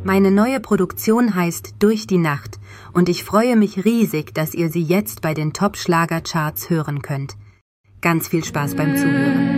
Meine neue Produktion heißt Durch die Nacht und ich freue mich riesig, dass ihr sie jetzt bei den Top-Schlager-Charts hören könnt. Ganz viel Spaß beim Zuhören.